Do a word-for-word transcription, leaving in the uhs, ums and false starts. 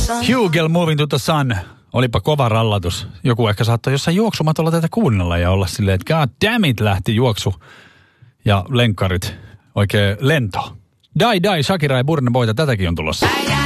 Hugel, Moving to the Sun. Olipa kova rallatus. Joku ehkä saattoi jossain juoksumatolla tätä kuunnella ja olla silleen, että god damn it, lähti juoksu ja lenkkarit oikein lento. Dai Dai, Shakira ja Burna Boyta, tätäkin on tulossa.